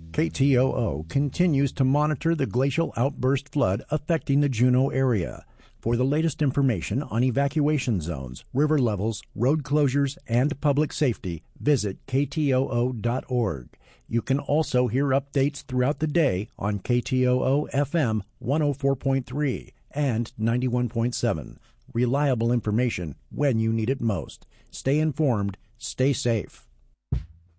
KTOO continues to monitor the glacial outburst flood affecting the Juneau area. For the latest information on evacuation zones, river levels, road closures, and public safety, visit ktoo.org. You can also hear updates throughout the day on KTOO FM 104.3 and 91.7. Reliable information when you need it most. Stay informed, stay safe.